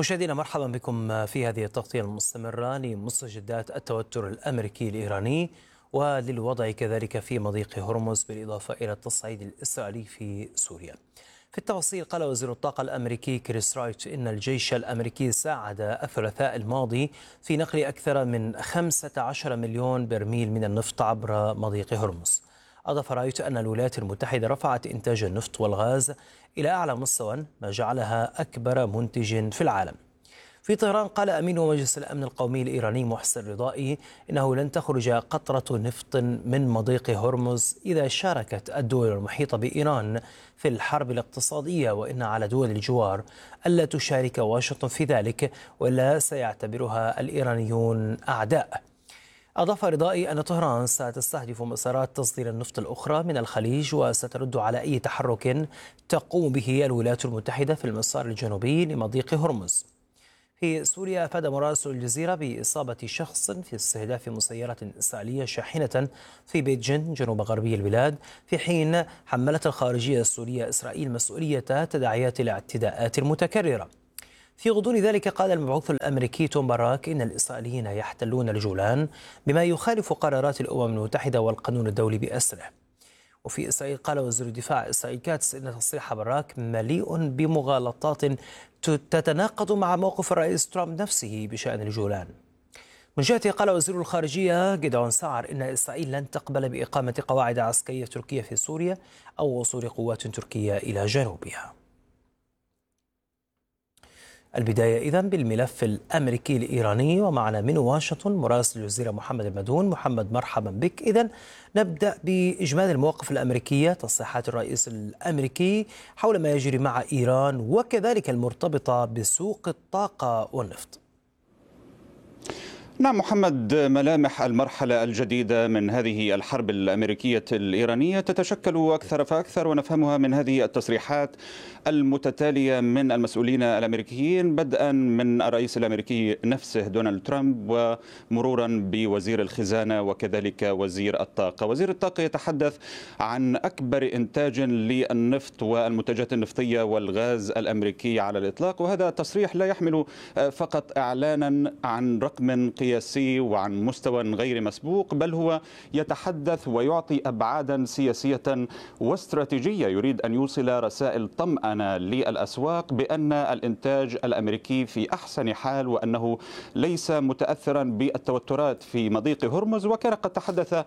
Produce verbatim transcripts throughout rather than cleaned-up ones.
مشاهدينا مرحبا بكم في هذه التغطية المستمرة لمستجدات التوتر الأمريكي الإيراني وللوضع كذلك في مضيق هرمز بالإضافة إلى التصعيد الإسرائيلي في سوريا. في التفاصيل قال وزير الطاقة الأمريكي كريس رايت إن الجيش الأمريكي ساعد الثلاثاء الماضي في نقل أكثر من خمسة عشر مليون برميل من النفط عبر مضيق هرمز. أضاف رايت أن الولايات المتحدة رفعت إنتاج النفط والغاز إلى أعلى مستوى ما جعلها أكبر منتج في العالم. في طهران قال أمين مجلس الأمن القومي الإيراني محسن رضائي إنه لن تخرج قطرة نفط من مضيق هرمز إذا شاركت الدول المحيطة بإيران في الحرب الاقتصادية، وإن على دول الجوار ألا تشارك واشنطن في ذلك وإلا سيعتبرها الإيرانيون أعداء. أضاف رضائي أن طهران ستستهدف مسارات تصدير النفط الأخرى من الخليج وسترد على أي تحرك تقوم به الولايات المتحدة في المسار الجنوبي لمضيق هرمز. في سوريا أفاد مراسل الجزيرة بإصابة شخص في استهداف مسيرة إسرائيلية شاحنة في بيت جن جنوب غربي البلاد، في حين حملت الخارجية السورية إسرائيل مسؤولية تداعيات الاعتداءات المتكررة. في غضون ذلك قال المبعوث الأمريكي توم باراك إن الإسرائيليين يحتلون الجولان بما يخالف قرارات الأمم المتحدة والقانون الدولي بأسره. وفي إسرائيل قال وزير الدفاع إسرائيل كاتس إن تصريح باراك مليء بمغالطات تتناقض مع موقف الرئيس ترامب نفسه بشأن الجولان. من جهته قال وزير الخارجية جدعون سعر إن إسرائيل لن تقبل بإقامة قواعد عسكرية تركية في سوريا أو وصول قوات تركية إلى جنوبها. البداية إذن بالملف الأمريكي الإيراني، ومعنا من واشنطن مراسل الجزيرة محمد المدون. محمد مرحبا بك. إذن نبدأ بإجمال المواقف الأمريكية، تصريحات الرئيس الأمريكي حول ما يجري مع إيران وكذلك المرتبطة بسوق الطاقة والنفط. نعم محمد، ملامح المرحلة الجديدة من هذه الحرب الأمريكية الإيرانية تتشكل أكثر فأكثر، ونفهمها من هذه التصريحات المتتالية من المسؤولين الأمريكيين، بدءا من الرئيس الأمريكي نفسه دونالد ترامب ومرورا بوزير الخزانة وكذلك وزير الطاقة. وزير الطاقة يتحدث عن أكبر إنتاج للنفط والمنتجات النفطية والغاز الأمريكي على الإطلاق، وهذا تصريح لا يحمل فقط إعلانا عن رقم قياسي وعن مستوى غير مسبوق، بل هو يتحدث ويعطي أبعادا سياسية واستراتيجية. يريد أن يوصل رسائل طمأنة للأسواق بأن الإنتاج الأمريكي في أحسن حال وأنه ليس متأثرا بالتوترات في مضيق هرمز. وكان قد تحدث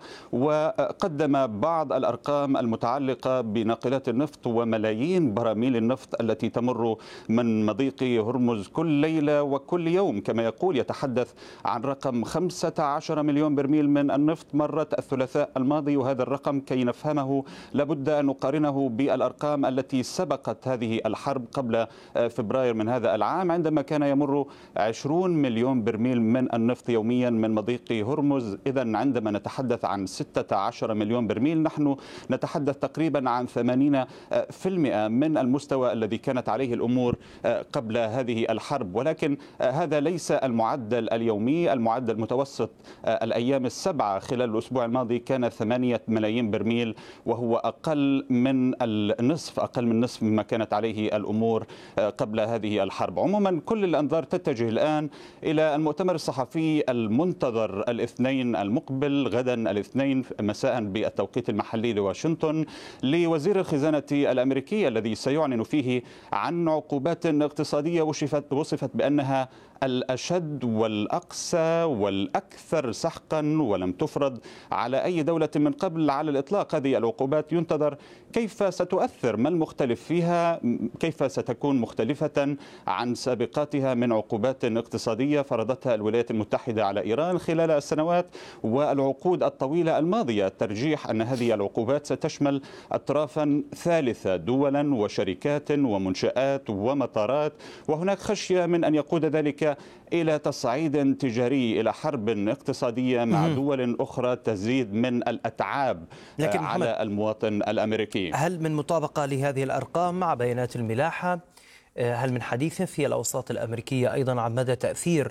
وقدم بعض الأرقام المتعلقة بناقلات النفط وملايين براميل النفط التي تمر من مضيق هرمز كل ليلة وكل يوم. كما يقول يتحدث عن رقم خمسة عشر مليون برميل من النفط مرت الثلاثاء الماضي، وهذا الرقم كي نفهمه لابد أن نقارنه بالأرقام التي سبقت هذه الحرب قبل فبراير من هذا العام، عندما كان يمر عشرون مليون برميل من النفط يوميا من مضيق هرمز. إذن عندما نتحدث عن ستة عشر مليون برميل نحن نتحدث تقريبا عن ثمانين بالمئة من المستوى الذي كانت عليه الأمور قبل هذه الحرب. ولكن هذا ليس المعدل اليومي، المعدل المتوسط الأيام السبعة خلال الأسبوع الماضي كان ثمانية ملايين برميل، وهو أقل من النصف أقل من نصف مما كانت عليه الأمور قبل هذه الحرب. عموما كل الأنظار تتجه الآن إلى المؤتمر الصحفي المنتظر الاثنين المقبل غدا الاثنين مساء بالتوقيت المحلي لواشنطن لوزير الخزانة الأمريكي، الذي سيعلن فيه عن عقوبات اقتصادية وصفت وصفت بأنها الأشد والأقسى والأكثر سحقا ولم تفرض على أي دولة من قبل على الإطلاق. هذه العقوبات ينتظر كيف ستؤثر، ما المختلف فيها، كيف ستكون مختلفة عن سابقاتها من عقوبات اقتصادية فرضتها الولايات المتحدة على إيران خلال السنوات والعقود الطويلة الماضية. ترجيح أن هذه العقوبات ستشمل أطرافا ثالثة، دولا وشركات ومنشآت ومطارات، وهناك خشية من أن يقود ذلك إلى تصعيد تجاري، إلى حرب اقتصادية مع دول أخرى تزيد من الأتعاب على المواطن الأمريكي. هل من مطابقة لهذه الأرقام مع بيانات الملاحة؟ هل من حديث في الأوساط الأمريكية أيضا عن مدى تأثير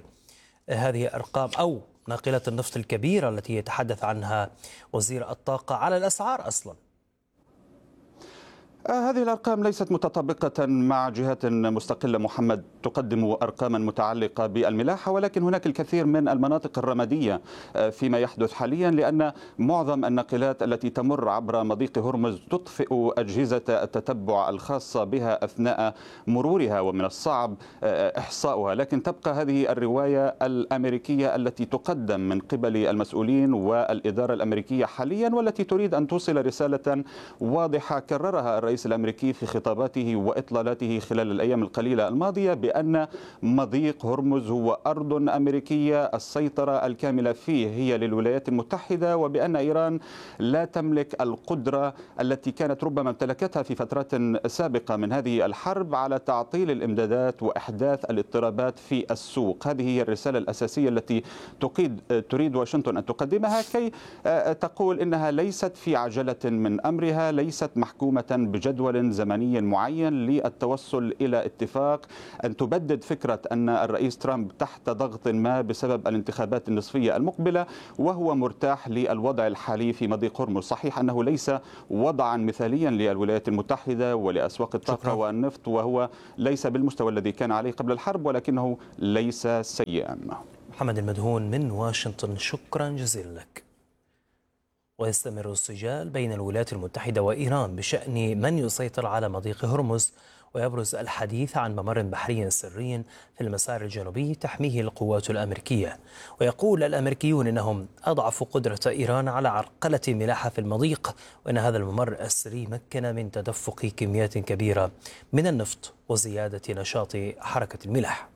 هذه الأرقام أو ناقلة النفط الكبيرة التي يتحدث عنها وزير الطاقة على الأسعار أصلا؟ هذه الأرقام ليست متطابقة مع جهات مستقلة محمد تقدم أرقاما متعلقة بالملاحة، ولكن هناك الكثير من المناطق الرمادية فيما يحدث حاليا، لأن معظم الناقلات التي تمر عبر مضيق هرمز تطفئ أجهزة التتبع الخاصة بها أثناء مرورها، ومن الصعب إحصاؤها. لكن تبقى هذه الرواية الأمريكية التي تقدم من قبل المسؤولين والإدارة الأمريكية حاليا، والتي تريد أن توصل رسالة واضحة كررها الرئيس الأمريكي في خطاباته وإطلالاته خلال الأيام القليلة الماضية، بأن مضيق هرمز هو أرض أمريكية السيطرة الكاملة فيه هي للولايات المتحدة، وبأن إيران لا تملك القدرة التي كانت ربما امتلكتها في فترات سابقة من هذه الحرب على تعطيل الإمدادات وإحداث الاضطرابات في السوق. هذه هي الرسالة الأساسية التي تقيد تريد واشنطن أن تقدمها، كي تقول إنها ليست في عجلة من أمرها، ليست محكومة بجدول زمني معين للتوصل إلى اتفاق، أن تبدد فكرة أن الرئيس ترامب تحت ضغط ما بسبب الانتخابات النصفية المقبلة، وهو مرتاح للوضع الحالي في مضيق هرمز. صحيح أنه ليس وضعا مثاليا للولايات المتحدة ولأسواق الطاقة شكرا. والنفط، وهو ليس بالمستوى الذي كان عليه قبل الحرب، ولكنه ليس سيئا. محمد المدهون من واشنطن، شكرا جزيلا لك. ويستمر السجال بين الولايات المتحدة وإيران بشأن من يسيطر على مضيق هرمز، ويبرز الحديث عن ممر بحري سري في المسار الجنوبي تحميه القوات الأمريكية. ويقول الأمريكيون إنهم أضعفوا قدرة إيران على عرقلة ملاحة في المضيق، وأن هذا الممر السري مكن من تدفق كميات كبيرة من النفط وزيادة نشاط حركة الملاحة.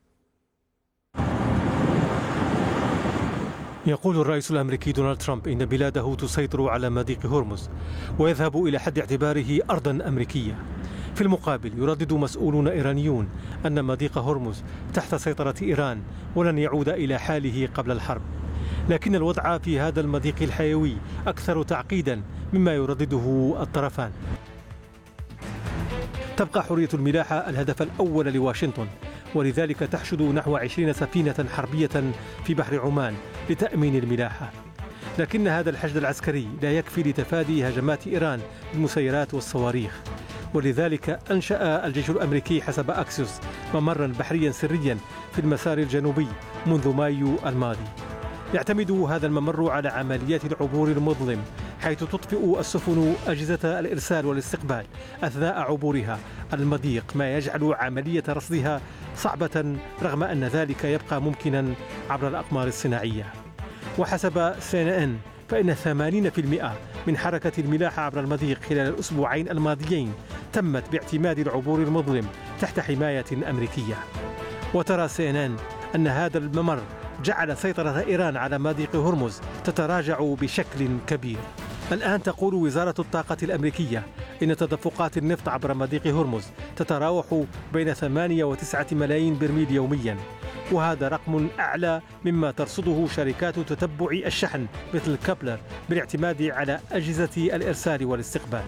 يقول الرئيس الأمريكي دونالد ترامب إن بلاده تسيطر على مضيق هرمز ويذهب إلى حد اعتباره أرضا أمريكية. في المقابل يردد مسؤولون إيرانيون أن مضيق هرمز تحت سيطرة إيران ولن يعود إلى حاله قبل الحرب، لكن الوضع في هذا المضيق الحيوي أكثر تعقيدا مما يردده الطرفان. تبقى حرية الملاحة الهدف الأول لواشنطن، ولذلك تحشد نحو عشرين سفينة حربية في بحر عمان لتأمين الملاحة. لكن هذا الحشد العسكري لا يكفي لتفادي هجمات إيران بالمسيرات والصواريخ، ولذلك أنشأ الجيش الأمريكي حسب أكسيوس ممرا بحريا سريا في المسار الجنوبي منذ مايو الماضي. يعتمد هذا الممر على عمليات العبور المظلم، حيث تطفئ السفن أجهزة الإرسال والاستقبال أثناء عبورها المضيق، ما يجعل عملية رصدها صعبة رغم أن ذلك يبقى ممكنا عبر الأقمار الصناعية. وحسب سي إن إن فإن ثمانين بالمئة من حركة الملاحة عبر المضيق خلال الأسبوعين الماضيين تمت باعتماد العبور المظلم تحت حماية أمريكية. وترى سي إن إن أن هذا الممر جعل سيطرة إيران على مضيق هرمز تتراجع بشكل كبير. الآن تقول وزارة الطاقة الأمريكية إن تدفقات النفط عبر مضيق هرمز تتراوح بين ثمانية وتسعة ملايين برميل يوميا، وهذا رقم أعلى مما ترصده شركات تتبع الشحن مثل كابلر بالاعتماد على أجهزة الإرسال والاستقبال.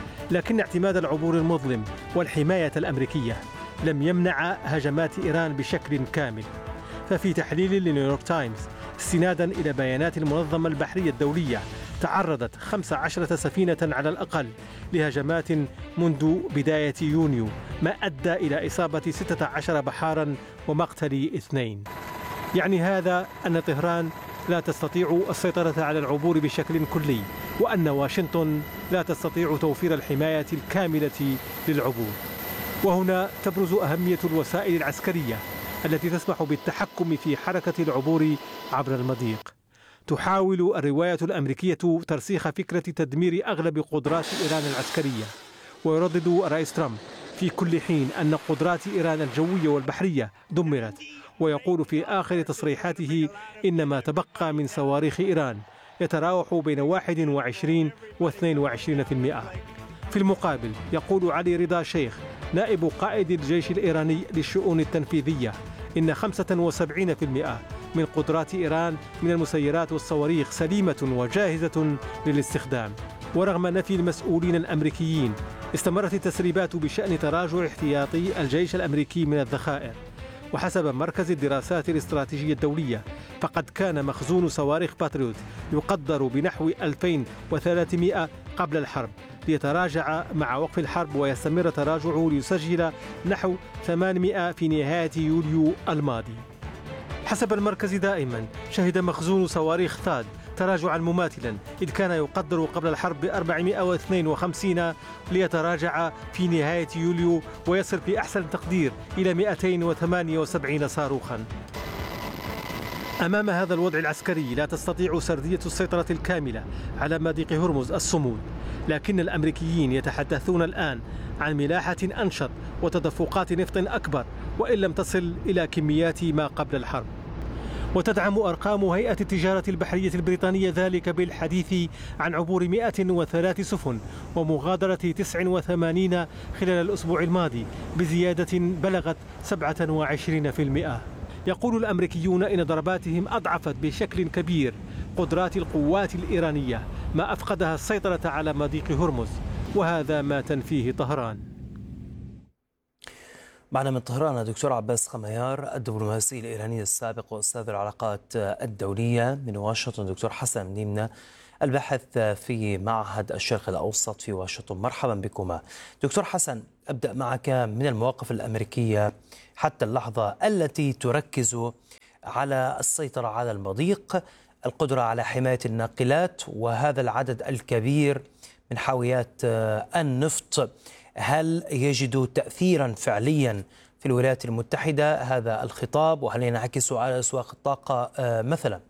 لكن اعتماد العبور المظلم والحماية الأمريكية لم يمنع هجمات إيران بشكل كامل. ففي تحليل لنيويورك تايمز استنادا إلى بيانات المنظمة البحرية الدولية، تعرضت خمس عشرة سفينة على الأقل لهجمات منذ بداية يونيو، ما أدى إلى إصابة ستة عشر بحارا ومقتل اثنين. يعني هذا أن طهران لا تستطيع السيطرة على العبور بشكل كلي، وأن واشنطن لا تستطيع توفير الحماية الكاملة للعبور. وهنا تبرز أهمية الوسائل العسكرية التي تسمح بالتحكم في حركة العبور عبر المضيق. تحاول الرواية الأمريكية ترسيخ فكرة تدمير أغلب قدرات إيران العسكرية، ويردد الرئيس ترامب في كل حين أن قدرات إيران الجوية والبحرية دمرت، ويقول في آخر تصريحاته إن ما تبقى من صواريخ إيران يتراوح بين واحد وعشرين واثنين وعشرين بالمئة. في المقابل يقول علي رضا شيخ نائب قائد الجيش الإيراني للشؤون التنفيذية إن خمسة وسبعين بالمئة من قدرات إيران من المسيرات والصواريخ سليمة وجاهزة للاستخدام. ورغم نفي المسؤولين الأمريكيين، استمرت التسريبات بشأن تراجع احتياطي الجيش الأمريكي من الذخائر. وحسب مركز الدراسات الاستراتيجية الدولية فقد كان مخزون صواريخ باتريوت يقدر بنحو ألفين وثلاثمئة قبل الحرب ليتراجع مع وقف الحرب ويستمر تراجعه ليسجل نحو ثمانمئة في نهاية يوليو الماضي. حسب المركز دائما شهد مخزون صواريخ ثاد تراجعا مماثلا، إذ كان يقدر قبل الحرب ب أربعمئة واثنين وخمسين ليتراجع في نهاية يوليو ويصل في أحسن تقدير إلى مئتين وثمانية وسبعين صاروخا. أمام هذا الوضع العسكري لا تستطيع سردية السيطرة الكاملة على مضيق هرمز الصمود، لكن الأمريكيين يتحدثون الآن عن ملاحة أنشط وتدفقات نفط أكبر، وإن لم تصل إلى كميات ما قبل الحرب. وتدعم أرقام هيئة التجارة البحرية البريطانية ذلك بالحديث عن عبور مئة وثلاث سفن ومغادرة تسع وثمانين خلال الأسبوع الماضي بزيادة بلغت سبعة وعشرين بالمئة. يقول الأمريكيون إن ضرباتهم أضعفت بشكل كبير قدرات القوات الإيرانية، ما أفقدها السيطرة على مضيق هرمز، وهذا ما تنفيه طهران. معنا من طهران دكتور عباس خميار الدبلوماسي الإيراني السابق وأستاذ العلاقات الدولية. من واشنطن دكتور حسن نيمنا الباحث في معهد الشرق الأوسط في واشنطن. مرحبا بكما. دكتور حسن، أبدأ معك من المواقف الأمريكية حتى اللحظة التي تركز على السيطرة على المضيق، القدرة على حماية الناقلات، وهذا العدد الكبير من حاويات النفط. هل يجد تأثيرا فعليا في الولايات المتحدة هذا الخطاب، وهل ينعكس على أسواق الطاقة مثلا؟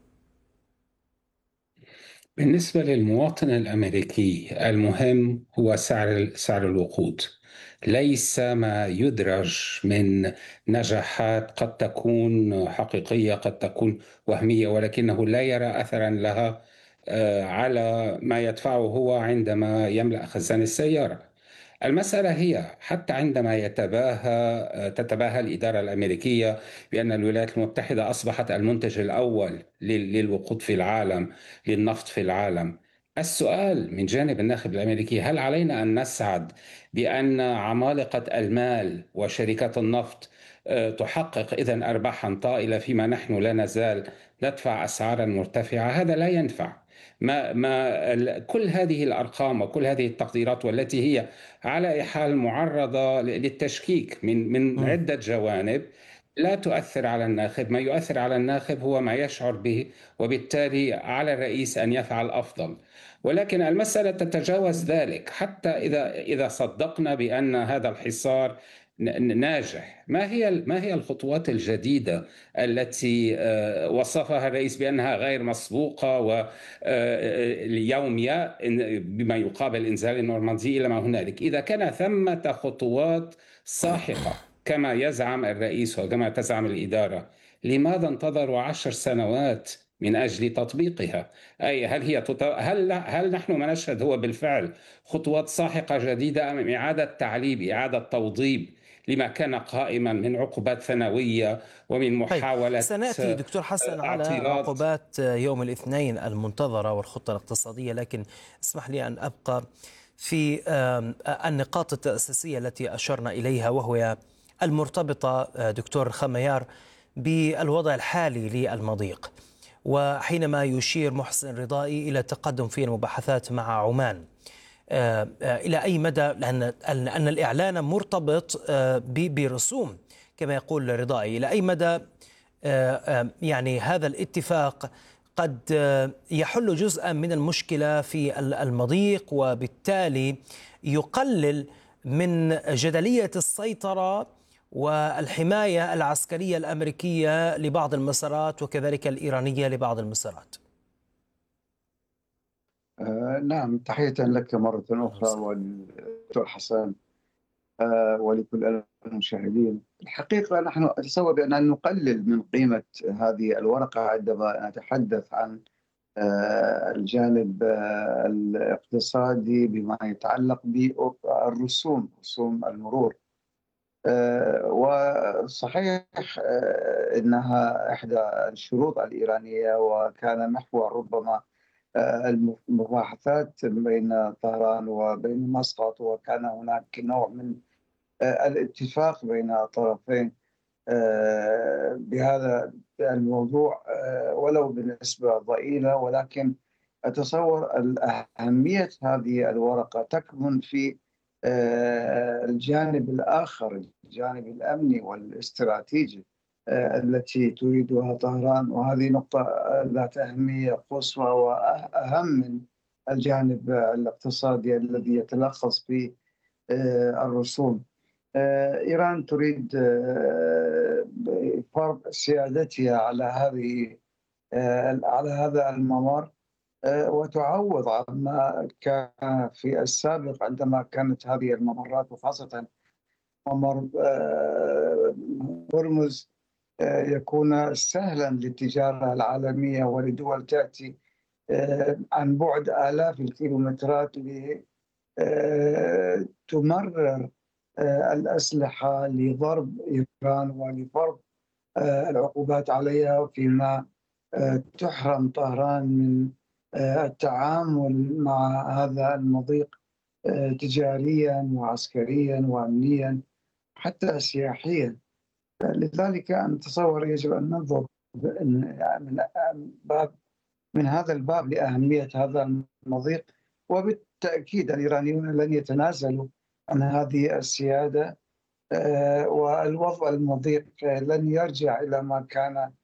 بالنسبة للمواطن الأمريكي المهم هو سعر سعر الوقود، ليس ما يدرج من نجاحات قد تكون حقيقية قد تكون وهمية، ولكنه لا يرى أثرا لها على ما يدفعه هو عندما يملأ خزان السيارة. المسألة هي حتى عندما يتباهى تتباهى الإدارة الأمريكية بأن الولايات المتحدة أصبحت المنتج الأول للوقود في العالم، للنفط في العالم. السؤال من جانب الناخب الأمريكي: هل علينا أن نسعد بأن عمالقة المال وشركات النفط تحقق إذن أرباحا طائلة فيما نحن لا نزال ندفع أسعارا مرتفعة؟ هذا لا ينفع. ما ما كل هذه الأرقام وكل هذه التقديرات والتي هي على أي حال معرضة للتشكيك من من عدة جوانب لا تؤثر على الناخب. ما يؤثر على الناخب هو ما يشعر به، وبالتالي على الرئيس أن يفعل أفضل. ولكن المسألة تتجاوز ذلك. حتى إذا إذا صدقنا بأن هذا الحصار ناجح، ما هي ما هي الخطوات الجديدة التي وصفها الرئيس بأنها غير مسبوقة، واليوم بما يقابل إنزال النورماندي إلى ما هنالك؟ إذا كان ثمة خطوات ساحقة كما يزعم الرئيس وكما تزعم الإدارة، لماذا انتظروا عشر سنوات من أجل تطبيقها؟ أي هل هي تط... هل هل نحن ما نشهد هو بالفعل خطوات ساحقة جديدة، أم إعادة تعليب، إعادة توضيب لما كان قائما من عقوبات ثانوية ومن محاولة؟ سنأتي دكتور حسن على عقوبات يوم الاثنين المنتظرة والخطة الاقتصادية، لكن اسمح لي أن أبقى في النقاط التأسيسية التي أشرنا إليها، وهي المرتبطة دكتور خميار بالوضع الحالي للمضيق. وحينما يشير محسن رضائي إلى التقدم في المباحثات مع عمان، إلى أي مدى، لأن أن الإعلان مرتبط برسوم كما يقول رضائي، إلى أي مدى يعني هذا الاتفاق قد يحل جزءا من المشكلة في المضيق، وبالتالي يقلل من جدلية السيطرة والحماية العسكرية الأمريكية لبعض المسارات وكذلك الإيرانية لبعض المسارات؟ آه نعم، تحية لك مرة أخرى والدكتور حسن آه ولكل المشاهدين. الحقيقة نحن نتصور بأن نقلل من قيمة هذه الورقة عندما نتحدث عن آه الجانب آه الاقتصادي بما يتعلق بالرسوم، رسوم المرور. آه وصحيح آه إنها إحدى الشروط الإيرانية، وكان محور ربما المباحثات بين طهران وبين مسقط، وكان هناك نوع من الاتفاق بين الطرفين بهذا الموضوع ولو بنسبة ضئيلة، ولكن أتصور أهمية هذه الورقة تكمن في الجانب الآخر، الجانب الأمني والاستراتيجي التي تريدها طهران، وهذه نقطة ذات أهمية قصوى وأهم من الجانب الاقتصادي الذي يتلخص في الرسوم. إيران تريد فرض سيادتها على هذه على هذا الممر وتعوض عما كان في السابق عندما كانت هذه الممرات وخاصة ممر هرمز يكون سهلا للتجارة العالمية ولدول تأتي عن بعد آلاف الكيلومترات لتمرر الأسلحة لضرب إيران ولفرض العقوبات عليها، فيما تحرم طهران من التعامل مع هذا المضيق تجاريا وعسكريا وأمنيا حتى سياحيا. لذلك أنا أتصور يجب أن ننظر من باب من هذا الباب لأهمية هذا المضيق، وبالتأكيد الإيرانيون لن يتنازلوا عن هذه السيادة، والوضع المضيق لن يرجع إلى ما كان